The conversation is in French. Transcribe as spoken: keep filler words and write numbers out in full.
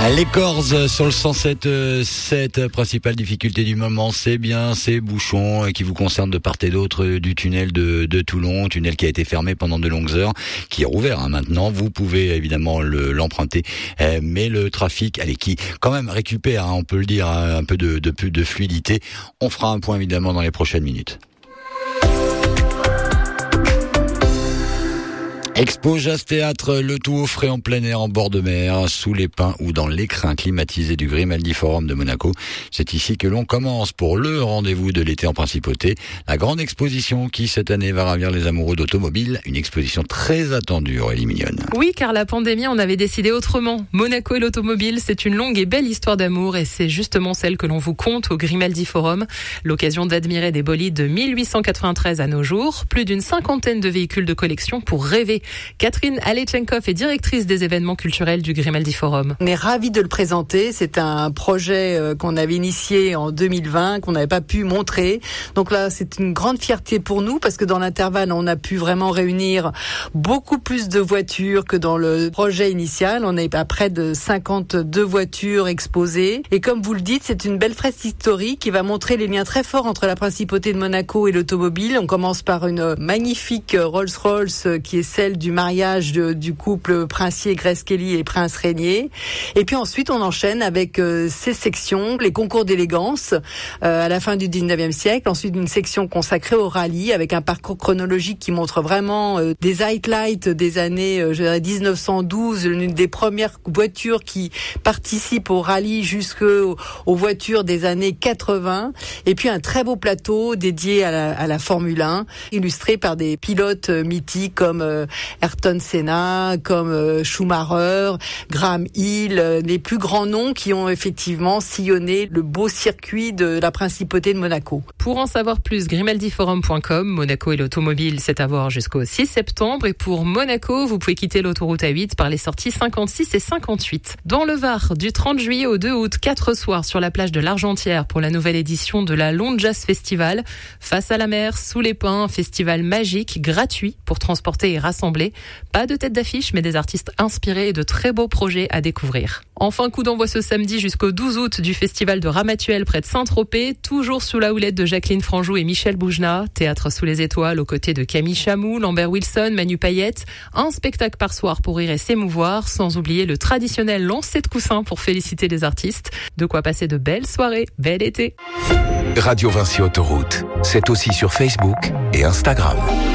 Les Corses sur le cent sept virgule sept, principale difficulté du moment, c'est bien ces bouchons qui vous concernent de part et d'autre du tunnel de, de Toulon, tunnel qui a été fermé pendant de longues heures, qui est rouvert hein, maintenant. Vous pouvez évidemment le, l'emprunter, euh, mais le trafic, allez, qui quand même récupère, hein, on peut le dire, un peu de, de, de fluidité. On fera un point évidemment dans les prochaines minutes. Expo Jazz Théâtre, le tout au frais en plein air, en bord de mer, sous les pins ou dans l'écrin climatisé du Grimaldi Forum de Monaco. C'est ici que l'on commence pour le rendez-vous de l'été en principauté. La grande exposition qui, cette année, va ravir les amoureux d'automobile. Une exposition très attendue, Aurélie Mignonne. Oui, car la pandémie, on avait décidé autrement. Monaco et l'automobile, c'est une longue et belle histoire d'amour et c'est justement celle que l'on vous conte au Grimaldi Forum. L'occasion d'admirer des bolides de mille huit cent quatre-vingt-treize à nos jours. Plus d'une cinquantaine de véhicules de collection pour rêver. Catherine Aletchenkov est directrice des événements culturels du Grimaldi Forum. On est ravis de le présenter. C'est un projet qu'on avait initié en deux mille vingt, qu'on n'avait pas pu montrer. Donc là, c'est une grande fierté pour nous parce que dans l'intervalle, on a pu vraiment réunir beaucoup plus de voitures que dans le projet initial. On est à près de cinquante-deux voitures exposées. Et comme vous le dites, c'est une belle fresque historique qui va montrer les liens très forts entre la principauté de Monaco et l'automobile. On commence par une magnifique Rolls-Royce qui est celle du mariage de, du couple princier Grace Kelly et Prince Régnier. Et puis ensuite, on enchaîne avec euh, ces sections, les concours d'élégance euh, à la fin du dix-neuvième siècle. Ensuite, une section consacrée au rallye avec un parcours chronologique qui montre vraiment euh, des highlights des années euh, je dirais dix-neuf cent douze, l'une des premières voitures qui participent au rallye jusqu'aux aux voitures des années quatre-vingts. Et puis un très beau plateau dédié à la, à la Formule un, illustré par des pilotes euh, mythiques comme euh, Ayrton Senna, comme euh, Schumacher, Graham Hill, euh, les plus grands noms qui ont effectivement sillonné le beau circuit de la principauté de Monaco. Pour en savoir plus, grimaldi forum point com, Monaco et l'automobile, c'est à voir jusqu'au six septembre. Et pour Monaco, vous pouvez quitter l'autoroute A huit par les sorties cinquante-six et cinquante-huit. Dans le Var, du trente juillet au deux août, quatre soirs sur la plage de l'Argentière pour la nouvelle édition de la Lone Jazz Festival. Face à la mer, sous les pins, un festival magique, gratuit pour transporter et rassembler. Pas de tête d'affiche, mais des artistes inspirés et de très beaux projets à découvrir. Enfin, coup d'envoi ce samedi jusqu'au douze août du festival de Ramatuelle près de Saint-Tropez, toujours sous la houlette de Jacqueline Franjou et Michel Boujna. Théâtre sous les étoiles aux côtés de Camille Chamou, Lambert Wilson, Manu Payette. Un spectacle par soir pour rire et s'émouvoir, sans oublier le traditionnel lancer de coussins pour féliciter les artistes. De quoi passer de belles soirées, bel été. Radio Vinci Autoroute, c'est aussi sur Facebook et Instagram.